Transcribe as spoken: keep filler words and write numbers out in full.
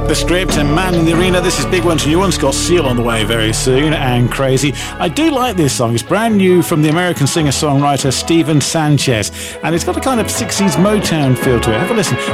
The Script and Man in the Arena. This is Big Ones New Ones. Got Seal on the way very soon, and Crazy. I do like this song. It's brand new from the American singer-songwriter Steven Sanchez, and it's got a kind of sixties Motown feel to it. Have a listen.